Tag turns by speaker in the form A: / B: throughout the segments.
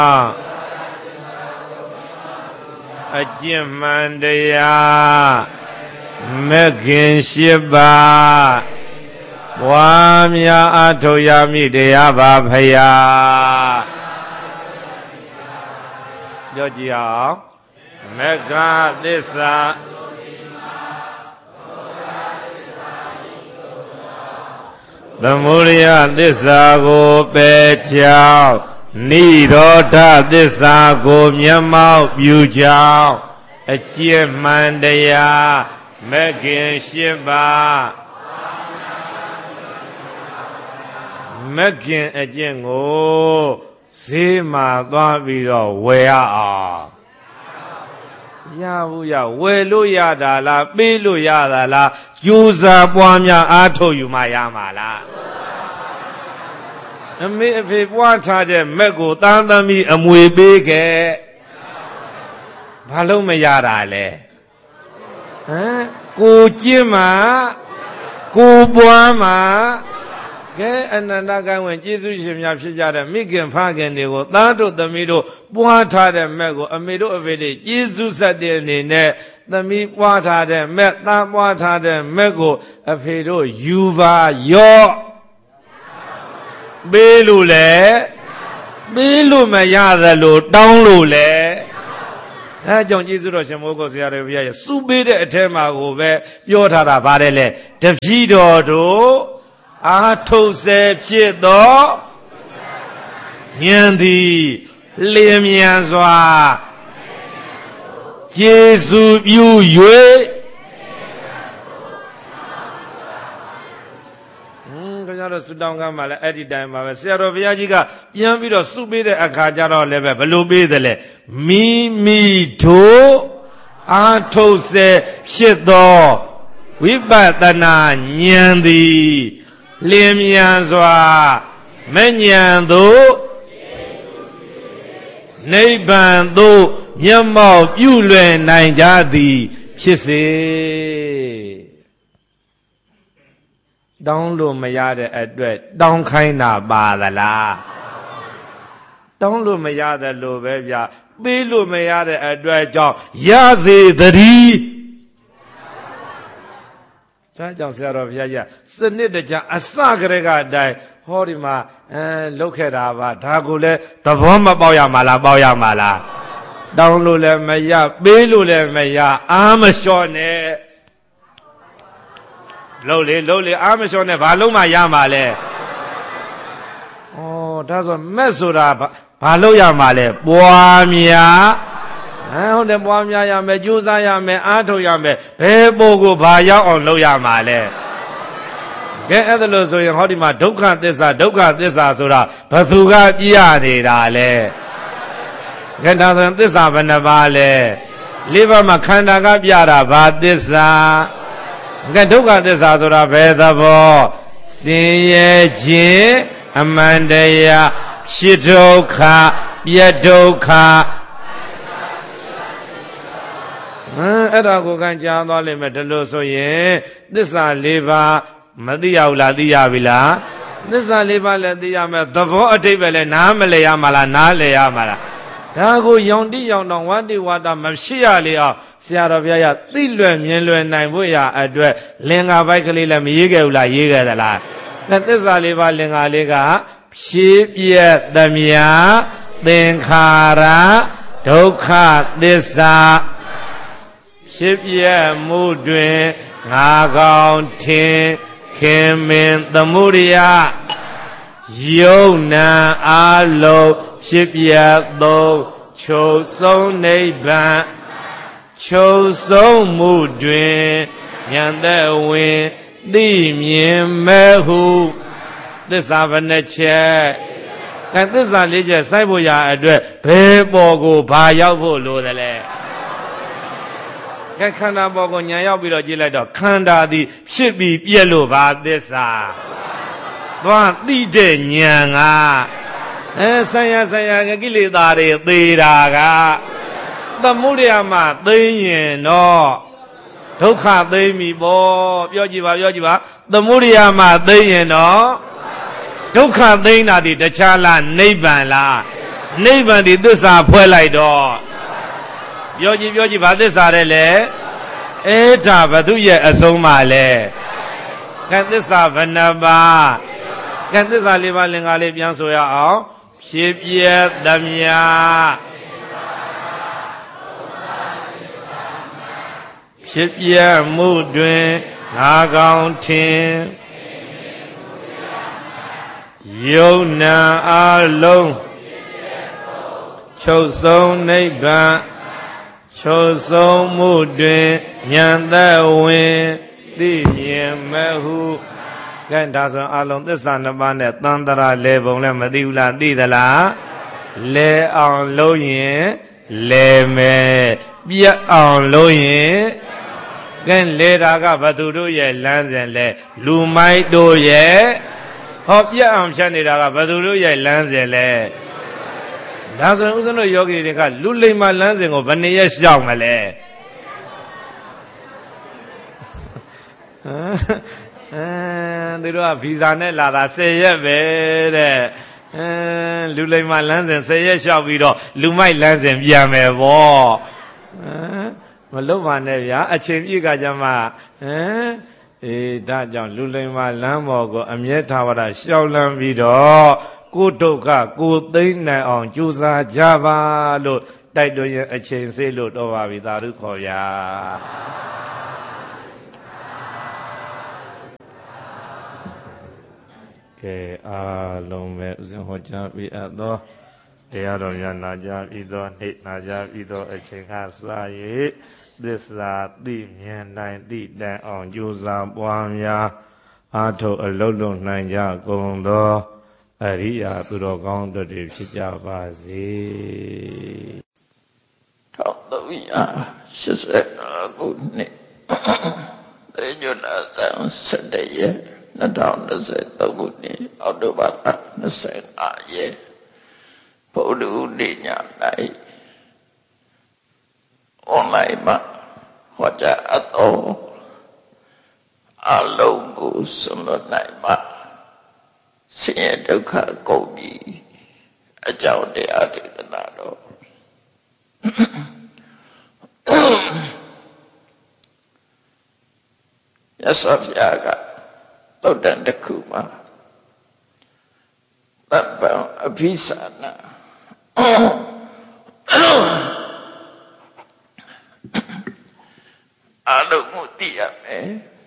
A: အကျင့်မှန်တရားမဂ္ဂင်၈ပါးဝါများအထောက်ရမည်တရားပါဖယားပြောကြည့်အောင်မဂ္ဂသစ္စာသမုဒယသစ္စာကိုပယ်ချောင်းနိရောဓသစ္စာကိုမျက်မှောက်ပြုကြောင်းအကျင့်မှန်တရားမဂ္ဂင်၈ပါးမဂ္ဂင်အကျင့်ကိုဈေးမှာသွားပြီးတော့ဝယ်ရအောင်ရဘူးရဝယ်လို့ရတာလားပေးလို့ရတာလားကြိုးစားပွားများအားထုတ်ယူမှရမှာလားအမေအဖေပွားထားတဲ့မက်ကိုသားသမီးအမွေပေးခဲ့ဘာလို့မရတာလဲဟမ်ကိုကျင့်မှာကိုပွားမှာကဲအနန္တကံဝင်ကျေးဇူးရှင်များဖြစ်ကြတဲ့မိခင်ဖခင်တွေကိုသားတို့သမီးတို့ပွားထားတဲ့မက်ကိုအမေတို့အဖေတွေကျေးဇူးဆက်တဲ့အနေနဲ့သမီးပွားထားတဲ့မက်သားပွားထားတဲ့မက်ကိုအဖေတို့ယူပါရော့ပေးလို့လေပေးလို့မရသလိုတောင်းလို့လေဒါကြောင့်ကျေးဇူးတော်ရှင်မိုးကုတ်ဆရာတော်ဘုရားရဲ့စုပေးတဲ့အထက်မှာကိုပဲပြောထားတာဗါတယ်လေတပည့်တော်တို့အာထုတ်ဆဲဖြစ်သောဉာဏ်သည်လျင်မြန်စွာကျေးဇူးပြု၍ကျွန်တော်တို့ဆုတောင်းကမ်းပါလဲအဲ့ဒီတိုင်းပါပဲဆရာတော်ဘုရားကြီးကပြန်ပြီးတော့စုပေးတဲ့အခါကျတော့လည်းပဲဘလို့ပေးတယ်လဲမိမိတို့အာထုတ်ဆဲဖြစ်သောဝိပဿနာဉာဏ်သည်လျင်မြန်စွာမဉဏ်သို့နိဗ္ဗာန်သို့မျက်မှောက်ပြုလွယ်နိုင်ကြသည်ဖြစ်စေတောင်းလို့မရတဲ့အတွက်တောင်းခိုင်းတာပါသလားတောင်းလို့မရတဲ့လို့ပဲဗျပေးလို့မရတဲ့အတွက်ကြောင့်ရစေတည်းဒါကြောင့်ဆရာတော်ဘုရားကြီးစနစ်တကျအစကတည်းကအတိုင်းဟောဒီမှာလောက်ခဲ့တာပါဒါကိုလည်းသဘောမပေါက်ရမှာလားပေါက်ရမှာလားတောင်းလို့လည်းမရပေးလို့လည်းမရအားမလျှော့နဲ့လုံးလေအားမလျှော့နဲ့ဘာလုံးမှရမှာလဲဩဒါဆိုမက်ဆိုတာဘာလို့ရမှာလဲပွားများဟုတ်တယ်ပွားများရမယ်ကြိုးစားရမယ်အားထုတ်ရမယ်ဘယ်ပုံကိုဘာရောက်အောင်လုပ်ရမှာလဲကဲအဲ့ဒါလို့ဆိုရင်ဟောဒီမှာဒုက္ခသစ္စာဆိုတာဘသူကပြရနေတာလဲကဲဒါဆိုရင်သစ္စာဘယ်နှပါလဲလေးပါးမှာခန္ဓာကပြတာဘာသစ္စာကဲဒုက္ခသစ္စာဆိုတာဘယ်သဘောဆင်းရဲခြင်းအမှန်တရားဖြစ်ဒုက္ခပြတ်ဒုက္ခအဲ့ဒါကိုကန်ကြားသွားလိမ့်မယ်ဒါလို့ဆိုရင်သစ္စာ၄ပါးမသိရဘူးလားသိရပြီလားသစ္စာ၄ပါးလည်းသိရမယ်သဘောအတိတ်ပဲလဲနားမလဲရမှာလားနားလဲရမှာလားဒါကိုယောင်တိယောင်တောင်ဝတ္တိဝါဒမဖြစ်ရလေအောင်ဆရာတော်ဘုရားကသိလွယ်မြင်လွယ်နိုင်ဖို့ရအတွက်လင်္ကာပိုက်ကလေးလည်းမရေးခဲ့ဘူးလားရေးခဲ့သလားသစ္စာ၄ပါးလင်္ကာလေးကဖြည့်ပြည့်သမျှသင်္ခါရဒုက္ခသစ္စာဖြစ်ပြမှုတွင်ငါကောင်ထင်ခင်မင်သမုဒယယုံနာအလုံးဖြစ်ပြသောချုပ်ဆုံးနိဗ္ဗာန်ချုပ်ဆုံးမှုတွင်ဉာဏ်သက်ဝင်သိမြင်မဲ့ဟုသစ္စာဘယ်နှချက်သစ္စာ၄ချက်စိုက်ဖို့ရအတွက်ဘယ်ပေါ်ကိုဘာရောက်ဖို့လိုသလဲခန္ဓာပေါ်ကိုညာရောက်ပြီးတော့ကြည့်လိုက်တော့ခန္ဓာသည်ဖြစ်ပြီးပြည့်လို့ပါသစ္စာသွားသိတဲ့ဉာဏ်ကဆံရကိလေသာတွေသေတာကသမုဒယမှာသိရင်တော့ဒုက္ခသိပြီပေါ့ပြောကြည့်ပါသမုဒယမှာသိရင်တော့ဒုက္ခသိတာဒီတခြားလားနိဗ္ဗာန်လားနိဗ္ဗာန်ဒီသစ္စာဖွဲ့လိုက်တော့ပြောကြည့်ဘာသစ္စာတဲ့လဲအဲ့ဒါဘသူရဲ့အဆုံးမှလဲကံသစ္စာဘယ်နှပါးကံသစ္စာ၄ပါးလင်္ကာလေးပြန်ဆိုရအောင်ဖြစ်ပြသမျှဖြစ်ပြမှုတွင်ငါကောင်းထင်ယုံနာအလုံးချုပ်ဆုံးနိဗ္ဗာန်ချုပ်ဆုံးမှုတွင်ဉာဏ်သက်ဝင်သိမြင်မဲ့ဟုကဲဒါဆိုအလုံးသစ္စာနှစ်ပါးနဲ့သံတရာလဲပုံလည်းမသိဘူးလားသိသလားလဲအောင်လုံးရင်လဲမယ်ပြတ်အောင်လုံးရင်ကဲလဲတာကဘသူတို့ရဲ့လမ်းစဉ်လဲလူမိုက်တို့ရဲ့ဟောပြတ်အောင်ဖြတ်နေတာကဘသူတို့ရဲ့လမ်းစဉ်လဲဒါဆိုရင်ဦးဇင်းတို့ယောဂီတွေကလူလိမ္မာလမ်းစဉ်ကိုဘယ်နှစ်ရက်ရှောက်မလဲသူတို့ကဗီဇာနဲ့လာတာ10ရက်ပဲတဲ့လူလိမ္မာလမ်းစဉ်10ရက်ရှောက်ပြီးတော့လူမိုက်လမ်းစဉ်ပြန်မယ်ဗောမလုပ်ပါနဲ့ဗျာအချိန်ပြည့်ကကြမှာဒါကြောင့်လူလိမ္မာလမ်းပေါ်ကိုအမြဲထားပါတာရှောက်လန်းပြီးတော့ကိုဒုက္ခကိုသိမ့်နိုင်အောင်ကြိုးစားကြပါလို့တိုက်တွန်းရင်အချိန်စေးလို့တော့ပါပြီသာဓုခေါ်ဗျာကဲအားလုံးပဲဥစဉ်ဟောကြားပြီးအပ်သောတရားတော်များနာကြားပြီးသောနေ့နာကြားပြီးသောအချိန်ကစ၍သစ္စာသိမြင်နိုင်သိတန်အောင်ကြိုးစားပွားများအားထုတ်အလုံးလုံးနိုင်ကြကုန်သောအရိယာသူတော်ကောင်းတို့တွေဖြစ်ကြပါစေ
B: 1380ခုနှစ်တေညွတ်လာဆန်း17ရက်2023ခုနှစ်အောက်တိုဘာလ25ရက်ဗုဒ္ဓဟူးနေ့ည၌အွန်လိုင်းမှာဟောကြားအပ်သောအလုံးကိုစွန့်လွတ်နိုင်မှာဆင်းရဲဒုက္ခကုန်ပြီအကြောင်းတရားဒေသနာတော်ရသော်ပြာကသုတ်တန်တစ်ခုမှာတပ္ပံအဘိသနာအလုံးကိုသိရမယ်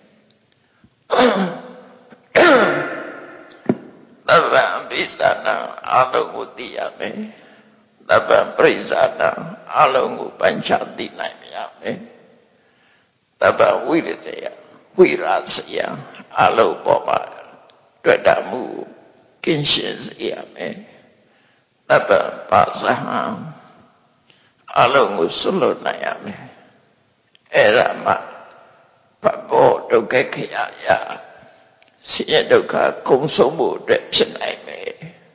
B: တပ္ပံအဘိသနာအလုံးကိုသိရမယ်တပ္ပံပရိစ္ဆာနာအလုံးကိုပိုင်းခြားသိနိုင်ရမယ်တပ္ပံဝိရတယဝိရာစယအလုံးပေါ်မှာတွေ့တာမှုကင်းရှင်းစေရမယ်တပ္ပံပါဇဟံအလုံးကိုစွန့်လွတ်နိုင်ရမယ်အဲ့ဒါမှဘဘောဒုက္ခခရယဆင်းရဲဒုက္ခကုန်ဆုံးမှုအတွက်ဖြစ်နိုင်မယ်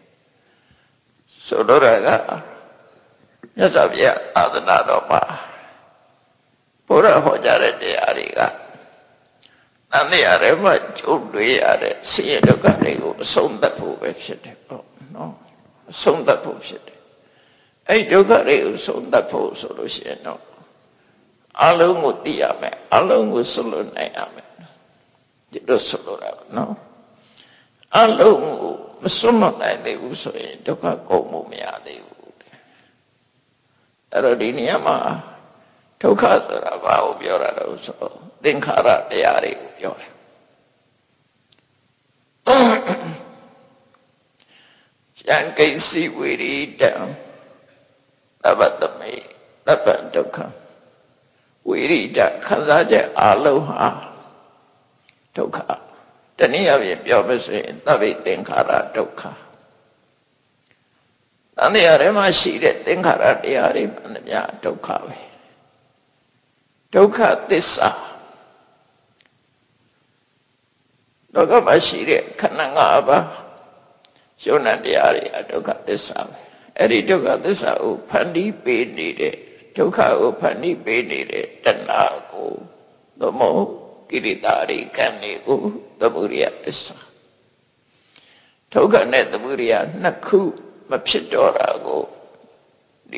B: ဆိုတော့ကမြတ်စွာဘုရားအာသနာတော်မှာဘုရားဟောကြားတဲ့တရားတွေကတန်တရားတွေမှာကျုပ်တွေ့ရတဲ့ဆင်းရဲဒုက္ခတွေကိုအဆုံးသတ်ဖို့ပဲဖြစ်တယ်ပေါ့နော်အဆုံးသတ်ဖို့ဖြစ်တယ်အဲ့ဒုက္ခတွေကိုအဆုံးသတ်ဖို့ဆိုလို့ရှိရင်တော့အလုံးကိုသိရမယ်အလုံးကိုစွန့်လွတ်နိုင်ရမယ်ဒီလိုစွန့်လွတ်တာနော်အလုံးကိုမစွန့်လွတ်နိုင်သေးဘူးဆိုရင်ဒုက္ခကုန်မှုမရသေးဘူးအဲ့တော့ဒီနေရာမှာဒုက္ခဆိုတာဘာကိုပြောတာလဲဆိုသင်္ခါရတရားတွေကိုပြောတယ်ယံကိစီဝိရိတံသဗ္ဗတမေသဗ္ဗံဒုက္ခဝိရိတခံစားချက်အလုံးဟာဒုက္ခတနည်းအားဖြင့်ပြောမယ်ဆိုရင်သဗ္ဗေသင်္ခါရဒုက္ခတန်တရားထဲမှာရှိတဲ့သင်္ခါရတရားတွေမှန်သမျှဒုက္ခပဲဒုက္ခသစ္စာလောကမှာရှိတဲ့ခန္ဓာ၅ပါးရှုံးတရားတွေအဒုက္ခသစ္စာပဲအဲ့ဒီဒုက္ခသစ္စာကိုဖန်တီးပေးနေတဲ့ဒုက္ခကိုဖန်တီးပေးနေတဲ့တဏှာကိုသမုကိရိတာရိကံတွေကိုသမုဒိယသစ္စာဒုက္ခနဲ့သမုဒိယနှစ်ခုမဖြစ်တော့တာကို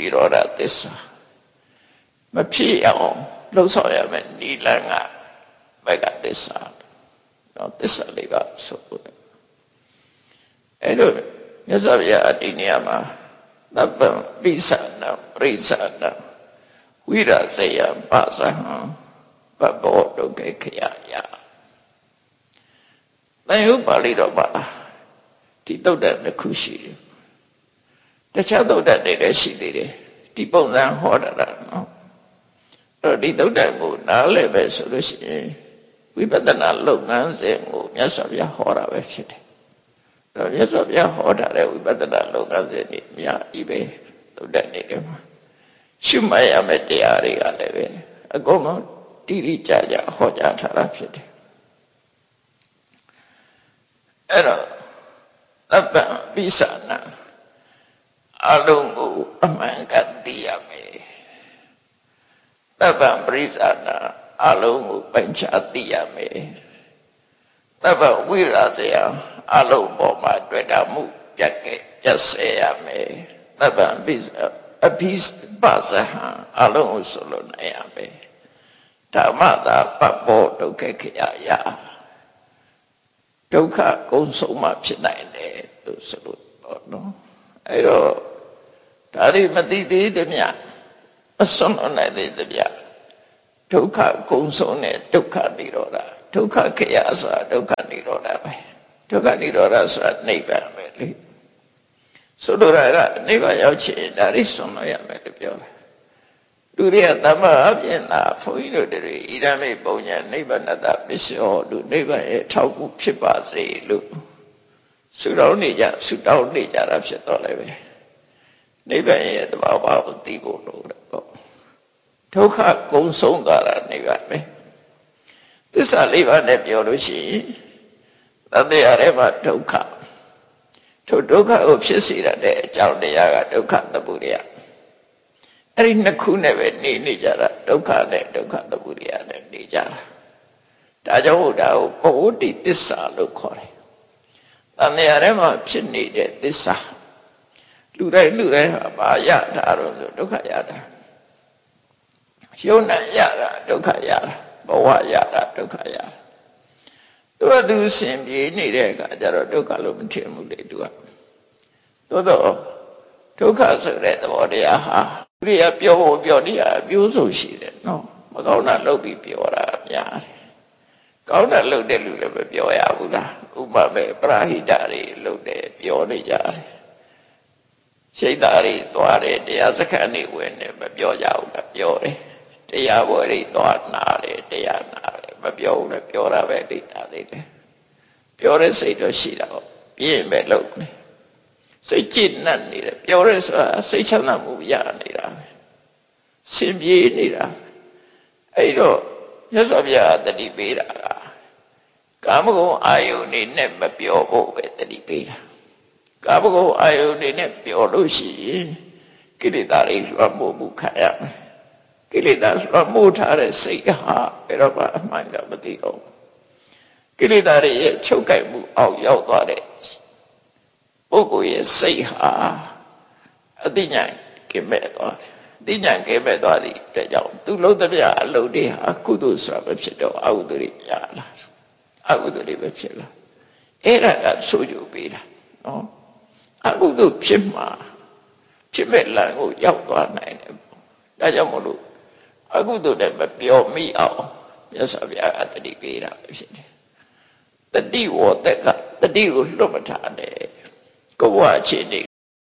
B: နိရောဓသစ္စာမဖြစ်အောင်လှုပ်ဆောင်ရမယ်နိလန်းကဘက်ကသစ္စာတော့သစ္စာလေးပါဆိုလို့အဲ့လိုမြတ်စွာဘုရားဒီနေရာမှာသဗ္ဗံပိဿနာပရိစ္ဆာနာဝိရဇယပါဇဟံပဘောဒုက္ခခယယတန်ရုပ်ပါဠိတော်မှာဒီသုတ်တန်တစ်ခုရှိတယ်တခြားသုတ်တန်တွေလည်းရှိသေးတယ်ဒီပုံစံဟောတာနော်အဲ့ဒီသုတ်တန်ကိုနားလည်ပဲဆိုလို့ရှိရင်ဝိပဿနာလုပ်ငန်းစဉ်ကိုမြတ်စွာဘုရားဟောတာပဲဖြစ်တယ်အဲ့မြတ်စွာဘုရားဟောတာတဲ့ဝိပဿနာလုပ်ငန်းစဉ်တွေအများကြီးပဲသုတ်တန်နေတယ်မှာရှုမှတ်ရမယ့်တရားတွေကလည်းပဲအကုန်လုံးတိတိကျကျဟောကြားထားတာဖြစ်တယ်အဲ့တော့သဗ္ဗံပိဿနာအလုံးကိုအမှန်ကသိရမယ်သဗ္ဗံပရိစ္ဆာနာအလုံးကိုပိုင်းခြားသိရမယ်သဗ္ဗံဝိရဇယအလုံးပေါ်မှာတွေ့တာမှုပြတ်ဆဲရမယ်သဗ္ဗံပိဿအဘိပါဇဟံအလုံးကိုဆိုလို့နိုင်ရမယ်ဓမ္မတာပဘောဒုက္ခခယယဒုက္ခကုံဆုံးမှဖြစ်နိုင်တယ်လို့ဆိုလို့ပေါ့နော်အဲ့တော့ဒါတွေမသိသေးတဲ့မြတ်မစွန့်လို့နိုင်သေးတဲ့မြတ်ဒုက္ခကုံဆုံးတဲ့ဒုက္ခនិရောဓဒုက္ခခယဆိုတာဒုက္ခនិရောဓပဲဒုက္ခនិရောဓဆိုတာနိဗ္ဗာန်ပဲလေဆိုလိုတာကနိဗ္ဗာန်ရောက်ချင်ဒါရိစွန့်လို့ရမယ်လို့ပြောတယ်လူတွေကသမ္မာအပြင်သာဘုန်းကြီးတို့တွေဣဒံမေပုံညာနိဗ္ဗာန်တပစ္စယောလို့နိဗ္ဗာန်ရဲ့ထောက်ကူဖြစ်ပါစေလို့ဆုတောင်းနေကြတာဖြစ်တော့လည်းပဲနိဗ္ဗာန်ရဲ့သဘာဝကိုသိဖို့လို့တော့ဒုက္ခကုံဆုံးသွားတာနိဗ္ဗာန်ပဲသစ္စာလေးပါးနဲ့ပြောလို့ရှိရင်သတ္တရားထဲမှာဒုက္ခထိုဒုက္ခကိုဖြစ်စေတဲ့အကြောင်းတရားကဒုက္ခသမုဒယအဲ့ဒီနှစ်ခုနဲ့ပဲနေကြတာဒုက္ခနဲ့ဒုက္ခသမုဒယနဲ့နေကြတာဒါကြောင့်ဒါကိုပဝတ္တိသစ္စာလို့ခေါ်တယ်။တဏှာထဲမှာဖြစ်နေတဲ့သစ္စာလူတိုင်းဟာဘာရတာတော့ဆိုဒုက္ခရတာယုံနာရတာဒုက္ခရတာဘဝရတာဒုက္ခရတာသူရှင်ပြေးနေတဲ့အခါကျတော့ဒုက္ခလို့မထင်ဘူးလေသူကသို့တော့ဒုက္ခဆိုတဲ့သဘောတရားဟာသူရပြောနေရအမျိုးစုံရှိတယ်နော်မကောင်းတာလုပ်ပြီးပြောတာများတယ်ကောင်းတာလုပ်တဲ့လူလည်းမပြောရဘူးလားဥပမာပရာဟိတတွေလုပ်တယ်ပြောနေကြတယ်ရှိတ်သားတွေသွားတယ်တရားစခန်းတွေဝင်တယ်မပြောကြဘူးလားပြောတယ်တရားပွဲတွေသွားနာတယ်တရားနာတယ်မပြောဘူးလားပြောတာပဲဒိဋ္ဌာတွေတယ်ပြောတဲ့စိတ်တော့ရှိတာပေါ့ပြင်းပဲလုပ်နေစိတ်ကြည်နတ်နေတယ်ပြောရဲဆိုတာစိတ်ချမ်းသာမှုရနေတာပဲရှင်ပြေးနေတာအဲ့တော့မြတ်စွာဘုရားတတိပေးတာကကာမဂုဏ်အာယုန်နေနဲ့မပြောဖို့ပဲတတိပေးတာကာမဂုဏ်အာယုန်နေနဲ့ပြောလို့ရှိရင်ကိလေသာတွေလွှမ်းမိုးမှုခံရမယ်ကိလေသာလွှမ်းမိုးထားတဲ့စိတ်ဟာဘယ်တော့မှအမှန်ကမသိတော့ကိလေသာတွေရဲ့ချုပ်ကိုက်မှုအောက်ရောက်သွားတဲ့ပုဂ္ဂိုလ်ရဲ့စိတ်ဟာအသိဉာဏ်ကင်းမဲ့သွားတယ်။သိဉာဏ်ကင်းမဲ့သွားသည့်အတွက်ကြောင့်သူလုံးသမျှအလုပ်တွေဟာကုသိုလ်ဆိုတာပဲဖြစ်တော့အကုသိုလ်တွေများလာ။အကုသိုလ်တွေပဲဖြစ်လာ။အဲ့ဒါကဆိုကြပေးတာနော်။အကုသိုလ်ဖြစ်မှာဖြစ်မဲ့လမ်းကိုရောက်သွားနိုင်တယ်။ဒါကြောင့်မလို့အကုသိုလ်နဲ့မပြောမိအောင်မြတ်စွာဘုရားကတတိပေးတာပဲဖြစ်တယ်။တတိဝတ္တကတတိကိုလွတ်မထားနဲ့ကိုယ်ဘဝအခြေအနေ